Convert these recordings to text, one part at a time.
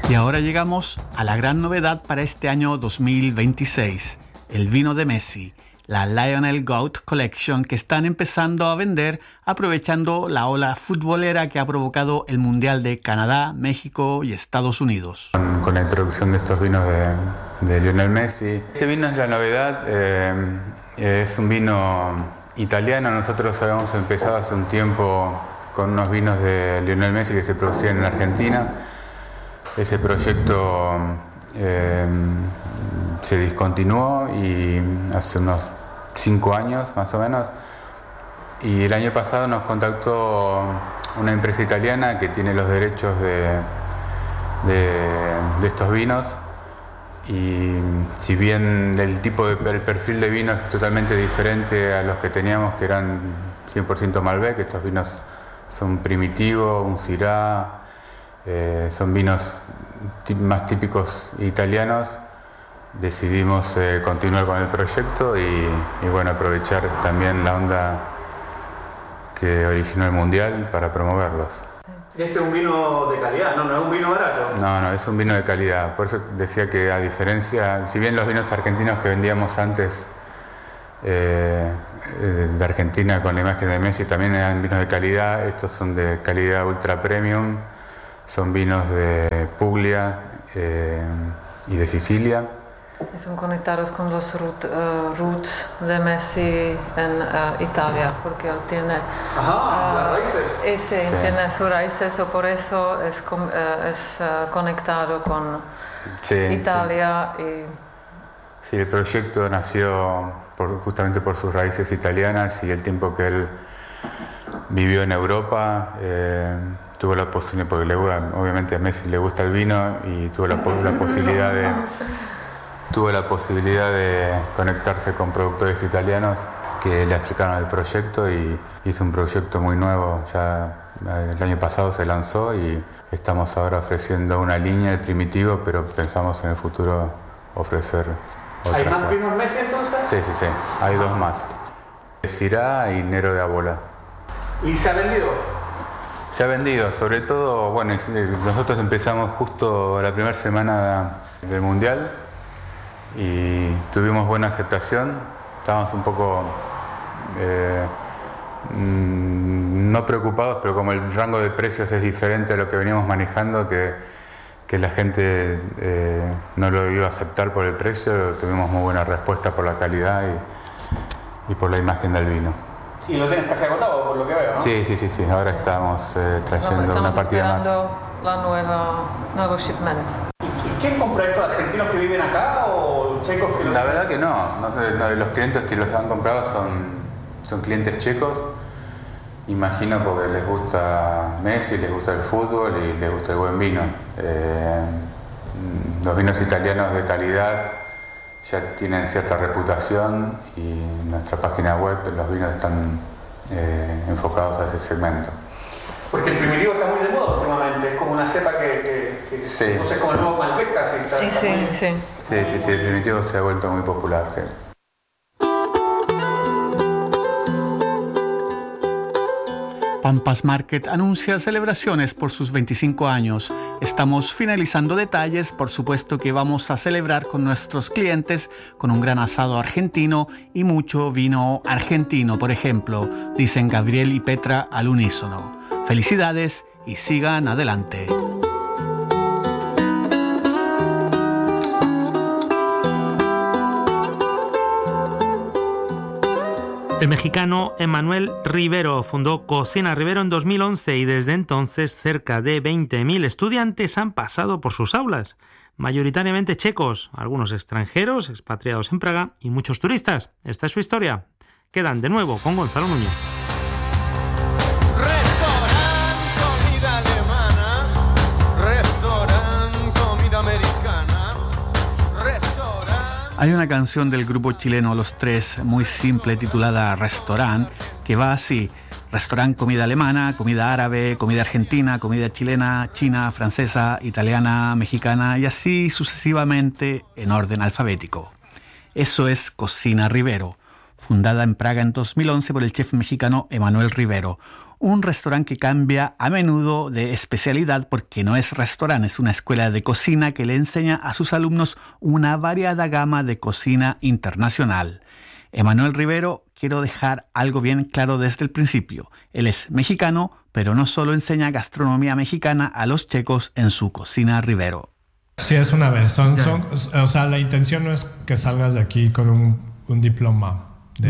Y ahora llegamos a la gran novedad para este año 2026, el vino de Messi, la Lionel Goat Collection, que están empezando a vender aprovechando la ola futbolera que ha provocado el Mundial de Canadá, México y Estados Unidos. Con la introducción de estos vinos de Lionel Messi. Este vino es la novedad, es un vino italiano. Nosotros habíamos empezado hace un tiempo con unos vinos de Lionel Messi que se producían en Argentina. Ese proyecto se discontinuó y hace unos 5 años más o menos, y el año pasado nos contactó una empresa italiana que tiene los derechos de estos vinos, y si bien el perfil de vino es totalmente diferente a los que teníamos, que eran 100% Malbec, estos vinos son Primitivo, un Syrah, son vinos más típicos italianos. Decidimos continuar con el proyecto y bueno, aprovechar también la onda que originó el Mundial para promoverlos. Este es un vino de calidad, no es un vino barato. No, es un vino de calidad. Por eso decía que, a diferencia, si bien los vinos argentinos que vendíamos antes de Argentina con la imagen de Messi también eran vinos de calidad, estos son de calidad ultra premium, son vinos de Puglia y de Sicilia. Son conectados con los roots de Messi en Italia, porque él tiene las raíces. Sí. Tiene sus raíces, o por eso es conectado con Italia. Sí, el proyecto nació justamente por sus raíces italianas y el tiempo que él vivió en Europa. Tuvo la posibilidad, porque obviamente a Messi le gusta el vino, y tuvo la posibilidad de conectarse con productores italianos que le acercaron al proyecto, y hizo un proyecto muy nuevo. Ya el año pasado se lanzó y estamos ahora ofreciendo una línea de Primitivo, pero pensamos en el futuro ofrecer otra. ¿Hay más vinos Messi entonces? Sí, hay 2 más. Syrah y Nero de Abola. ¿Y se ha vendido? Se ha vendido, sobre todo, bueno, nosotros empezamos justo la primera semana del Mundial y tuvimos buena aceptación. Estábamos un poco no preocupados, pero como el rango de precios es diferente a lo que veníamos manejando, que la gente no lo iba a aceptar por el precio, tuvimos muy buena respuesta por la calidad y por la imagen del vino. Y lo tienes casi agotado, por lo que veo, ¿no? Sí. Ahora estamos trayendo una partida más. Estamos esperando nuevo shipment. ¿Y quién compra esto? ¿Argentinos que viven acá o checos que La verdad que no. Los clientes que los han comprado son clientes checos. Imagino porque les gusta Messi, les gusta el fútbol y les gusta el buen vino. Los vinos italianos de calidad ya tienen cierta reputación, y en nuestra página web los vinos están enfocados a ese segmento. Porque el Primitivo está muy de moda últimamente, es como una cepa que sí. No sé, como el nuevo Malbec casi. Sí, el Primitivo se ha vuelto muy popular, sí. Pampas Market anuncia celebraciones por sus 25 años. Estamos finalizando detalles, por supuesto que vamos a celebrar con nuestros clientes con un gran asado argentino y mucho vino argentino, por ejemplo, dicen Gabriel y Petra al unísono. Felicidades y sigan adelante. El mexicano Emanuel Rivero fundó Cocina Rivero en 2011 y desde entonces cerca de 20.000 estudiantes han pasado por sus aulas, mayoritariamente checos, algunos extranjeros, expatriados en Praga y muchos turistas. Esta es su historia. Quedan de nuevo con Gonzalo Núñez. Hay una canción del grupo chileno Los Tres, muy simple, titulada Restaurant, que va así: restaurant, comida alemana, comida árabe, comida argentina, comida chilena, china, francesa, italiana, mexicana y así sucesivamente en orden alfabético. Eso es Cocina Rivero. fundada en Praga en 2011 por el chef mexicano Emanuel Rivero. Un restaurante que cambia a menudo de especialidad porque no es restaurante, es una escuela de cocina que le enseña a sus alumnos una variada gama de cocina internacional. Emanuel Rivero, quiero dejar algo bien claro desde el principio. Él es mexicano, pero no solo enseña gastronomía mexicana a los checos en su cocina Rivero. Sí, es una vez. O sea, la intención no es que salgas de aquí con un diploma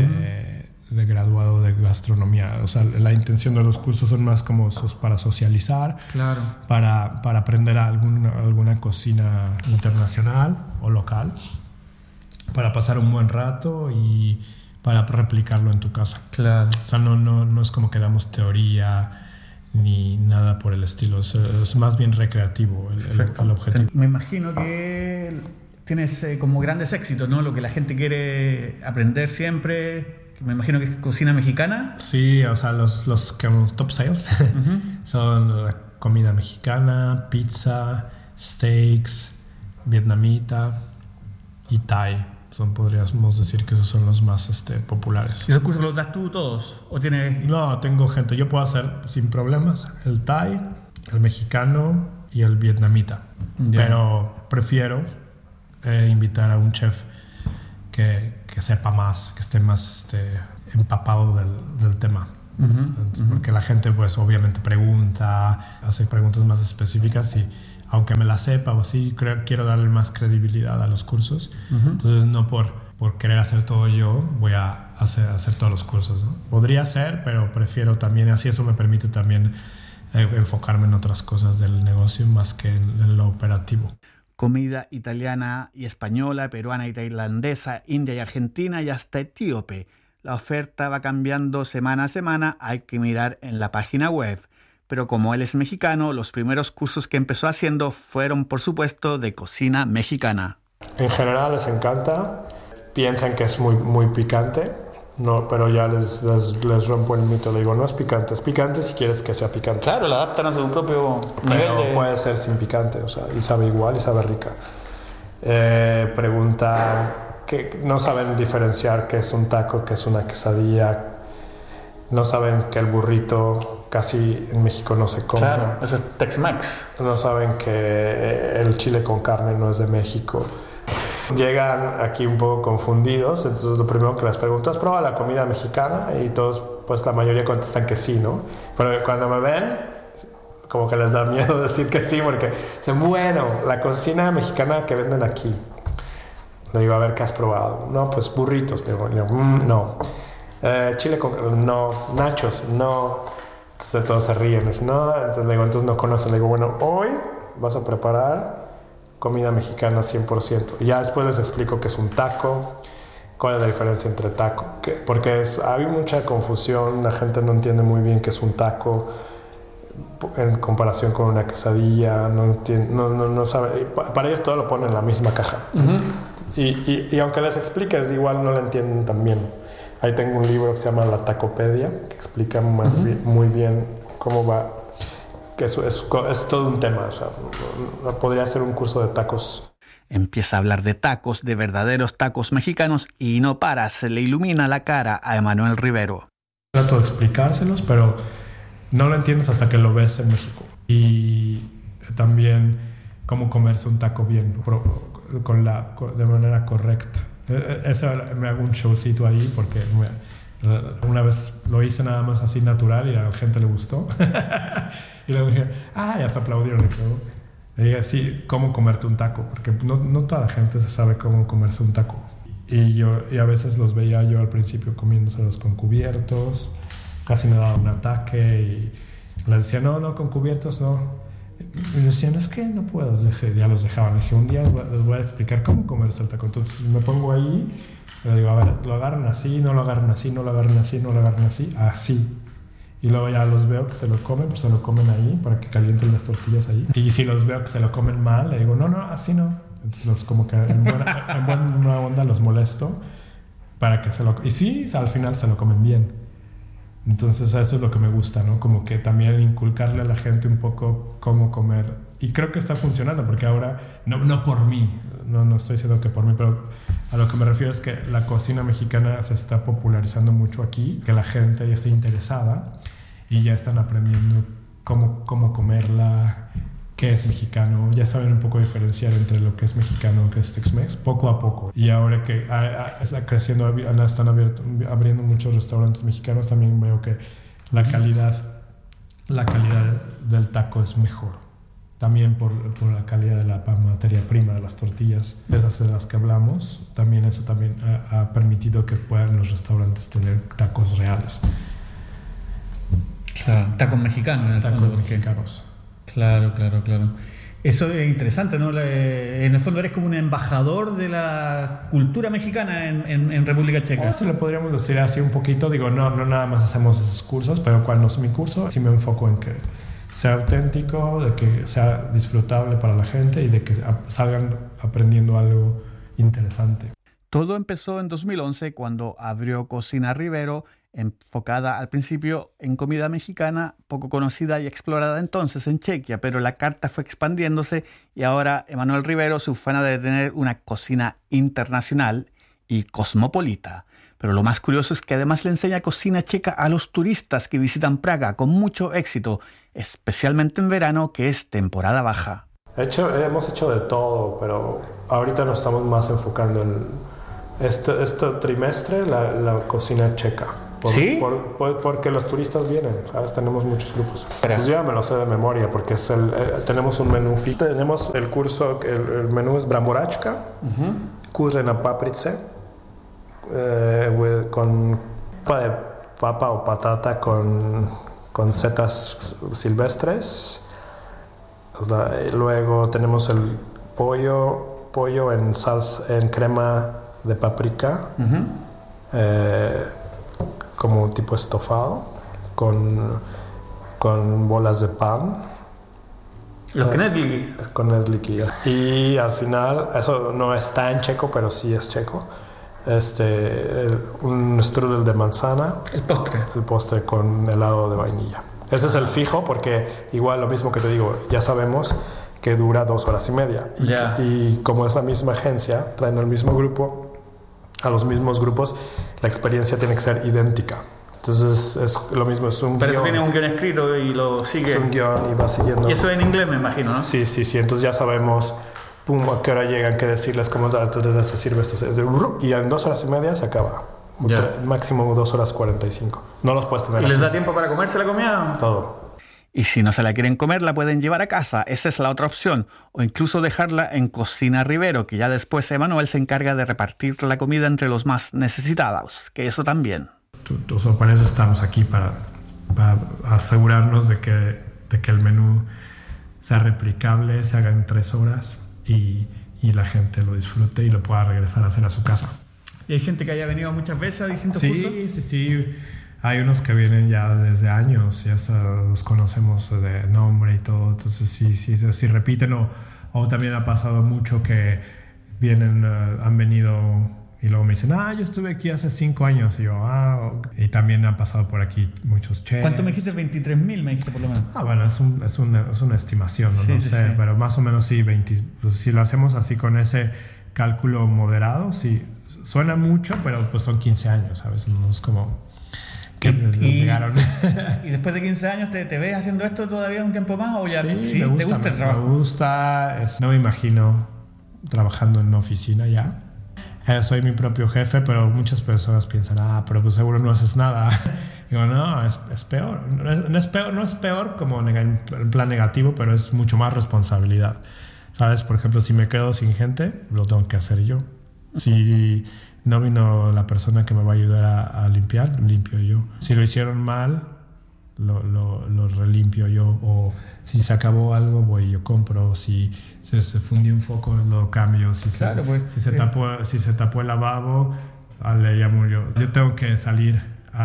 de graduado de gastronomía. O sea, la intención de los cursos son más como para socializar, claro, para aprender alguna cocina internacional o local, para pasar un buen rato y para replicarlo en tu casa. Claro. O sea, no es como que damos teoría ni nada por el estilo. Es más bien recreativo el objetivo. Me imagino que tienes como grandes éxitos, ¿no? Lo que la gente quiere aprender siempre. Me imagino que es cocina mexicana. Sí, o sea, los que top sales son la comida mexicana, pizza, steaks, vietnamita y thai. Podríamos decir que esos son los más populares. ¿Y esos cursos los das tú todos? ¿O tienes...? No, tengo gente. Yo puedo hacer sin problemas el thai, el mexicano y el vietnamita. Yeah. Pero prefiero invitar a un chef que sepa más, que esté más empapado del tema. Porque la gente pues obviamente pregunta, hace preguntas más específicas y aunque me la sepa o así, quiero darle más credibilidad a los cursos. Entonces no por querer hacer todo yo voy a hacer todos los cursos, ¿no? Podría ser, pero prefiero también, así eso me permite también enfocarme en otras cosas del negocio más que en lo operativo. Comida italiana y española, peruana y tailandesa, india y argentina y hasta etíope. La oferta va cambiando semana a semana, hay que mirar en la página web. Pero como él es mexicano, los primeros cursos que empezó haciendo fueron, por supuesto, de cocina mexicana. En general les encanta, piensan que es muy, muy picante, no, pero ya les rompo el mito, le digo, no es picante si quieres que sea picante. Claro, la adaptan a su propio nivel. Pero puede ser sin picante, o sea, y sabe igual y sabe rica. Preguntan, que no saben diferenciar qué es un taco, qué es una quesadilla, no saben que el burrito casi en México no se come. Claro, eso es Tex-Mex. No saben que el chile con carne no es de México. Llegan aquí un poco confundidos, entonces lo primero que les pregunto es: ¿prueba la comida mexicana? Y todos, pues la mayoría contestan que sí, ¿no? Pero cuando me ven, como que les da miedo decir que sí, porque dicen, bueno, la cocina mexicana que venden aquí. Le digo, a ver, ¿qué has probado? No, pues burritos. Le digo, no. Chile con... no. Nachos, no. Entonces todos se ríen. Dicen, no. Entonces le digo, entonces no conocen. Le digo, bueno, hoy vas a preparar comida mexicana 100%. Y ya después les explico qué es un taco, cuál es la diferencia entre taco. Porque hay mucha confusión, la gente no entiende muy bien qué es un taco en comparación con una quesadilla, no sabe. Para ellos todo lo ponen en la misma caja. Y aunque les expliques, igual no lo entienden tan bien. Ahí tengo un libro que se llama La Tacopedia, que explica muy bien cómo va, que eso es todo un tema. O sea, podría ser un curso de tacos. Empieza a hablar de tacos, de verdaderos tacos mexicanos, y no para, se le ilumina la cara a Emanuel Rivero. Trato de explicárselos, pero no lo entiendes hasta que lo ves en México. Y también cómo comerse un taco bien, de manera correcta. Eso me hago un showcito ahí porque una vez lo hice nada más así natural y a la gente le gustó. Y luego dije, y hasta aplaudieron. Le dije, sí, cómo comerte un taco, porque no toda la gente se sabe cómo comerse un taco. Y a veces los veía yo al principio comiéndoselos con cubiertos, casi me daba un ataque y les decía, no, con cubiertos no. Y decían, es que no puedo. Ya los dejaban. Dije, un día les voy a explicar cómo comerse el taco. Entonces me pongo ahí y le digo, a ver, lo agarran así, no lo agarran así, no lo agarran así, no lo agarran así, así. Y luego ya los veo que se lo comen, pues se lo comen ahí para que calienten las tortillas ahí. Y si los veo que se lo comen mal, le digo, no, así no. Entonces como que en buena onda los molesto para que y sí, al final se lo comen bien. Entonces eso es lo que me gusta, ¿no? Como que también inculcarle a la gente un poco cómo comer Y creo que está funcionando porque ahora, no por mí, no estoy diciendo que por mí, pero a lo que me refiero es que la cocina mexicana se está popularizando mucho aquí, que la gente ya está interesada y ya están aprendiendo cómo comerla, qué es mexicano, ya saben un poco diferenciar entre lo que es mexicano y lo que es Tex-Mex, poco a poco. Y ahora que está creciendo, están abriendo muchos restaurantes mexicanos, también veo que la calidad del taco es mejor. También por la calidad de la materia prima, de las tortillas, esas de las que hablamos, también eso también ha permitido que puedan los restaurantes tener tacos reales. Claro, tacos mexicanos en el tacos fondo. Mexicanos. Claro. Eso es interesante, ¿no? En el fondo eres como un embajador de la cultura mexicana en República Checa. Se lo podríamos decir así un poquito. Digo, no nada más hacemos esos cursos, pero cuando es mi curso, sí me enfoco en que sea auténtico, de que sea disfrutable para la gente y de que salgan aprendiendo algo interesante. Todo empezó en 2011 cuando abrió Cocina Rivero, enfocada al principio en comida mexicana, poco conocida y explorada entonces en Chequia, pero la carta fue expandiéndose y ahora Emanuel Rivero se ufana de tener una cocina internacional y cosmopolita. Pero lo más curioso es que además le enseña cocina checa a los turistas que visitan Praga con mucho éxito, especialmente en verano, que es temporada baja. Hemos hecho de todo, pero ahorita nos estamos más enfocando en este trimestre la cocina checa. ¿Sí? Porque los turistas vienen, ¿sabes? Tenemos muchos grupos. Pues yo ya me lo sé de memoria porque tenemos un menú. Tenemos el curso, el menú es bramboračka, kurze na paprice, con papa o patata con setas silvestres. Luego tenemos el pollo en salsa, en crema de paprika. Como un tipo estofado con bolas de pan. Los knedlíky. Con knedlíky. Y al final, eso no está en checo, pero sí es checo. Un strudel de manzana. El postre con helado de vainilla. Ese es el fijo porque igual lo mismo que te digo, ya sabemos que dura 2 horas y media. Y como es la misma agencia, traen al mismo grupo, a los mismos grupos, la experiencia tiene que ser idéntica. Entonces es lo mismo, es un guión. Pero tiene un guión escrito y lo sigue. Es un guión y va siguiendo. Y eso en inglés me imagino, ¿no? Sí. Entonces ya sabemos a qué hora llegan, qué decirles, cómo se sirve esto. Y en 2 horas y media se acaba. Máximo 2 horas 45. No los puedes tener. ¿Y les da tiempo para comerse la comida? Todo. Y si no se la quieren comer, la pueden llevar a casa. Esa es la otra opción. O incluso dejarla en Cocina Rivero, que ya después Emanuel se encarga de repartir la comida entre los más necesitados. Que eso también. Para eso estamos aquí, para asegurarnos de que el menú sea replicable, se haga en 3 horas y la gente lo disfrute y lo pueda regresar a hacer a su casa. ¿Y hay gente que haya venido muchas veces a distintos cursos? Sí. Hay unos que vienen ya desde años, ya los conocemos de nombre y todo, entonces sí repiten o también ha pasado mucho que vienen, han venido y luego me dicen, yo estuve aquí hace 5 años y yo, y también han pasado por aquí muchos chefs. ¿Cuánto me dijiste? 23,000 me dijiste por lo menos. Bueno, es una estimación, no sé, pero más o menos sí, pues si lo hacemos así con ese cálculo moderado, sí, suena mucho, pero pues son 15 años, ¿sabes? No es como... ¿Y después de 15 años te ves haciendo esto todavía un tiempo más? ¿O ya ¿Te gusta el trabajo? Me gusta, no me imagino trabajando en una oficina ya. Soy mi propio jefe, pero muchas personas piensan, pero pues seguro no haces nada. Digo, no, es peor. No es peor como en plan negativo, pero es mucho más responsabilidad. ¿Sabes? Por ejemplo, si me quedo sin gente, lo tengo que hacer yo. Si no vino la persona que me va a ayudar a limpiar, limpio yo. Si lo hicieron mal, lo relimpio yo. O si se acabó algo, voy y yo compro. Si se fundió un foco, lo cambio. Si se tapó el lavabo, le llamo yo. Yo tengo que salir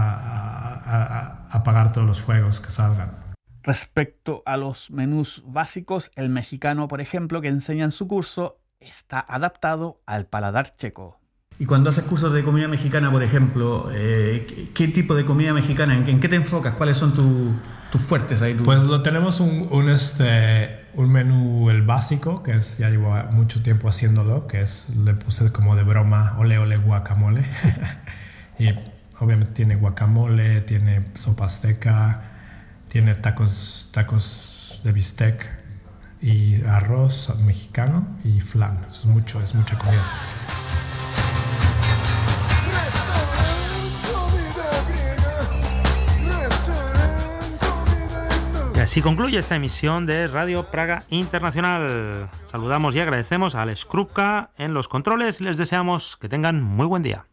a apagar todos los fuegos que salgan. Respecto a los menús básicos, el mexicano, por ejemplo, que enseña en su curso, está adaptado al paladar checo. Y cuando haces cursos de comida mexicana, por ejemplo, ¿qué tipo de comida mexicana? ¿En qué te enfocas? ¿Cuáles son tus fuertes ahí? Pues tenemos un un menú, el básico, que es, ya llevo mucho tiempo haciéndolo, que es, le puse como de broma, ole ole guacamole. Y obviamente tiene guacamole, tiene sopa azteca, tiene tacos de bistec y arroz mexicano y flan. Es mucha comida. Y así concluye esta emisión de Radio Praga Internacional. Saludamos y agradecemos a Alex Krupka en los controles y les deseamos que tengan muy buen día.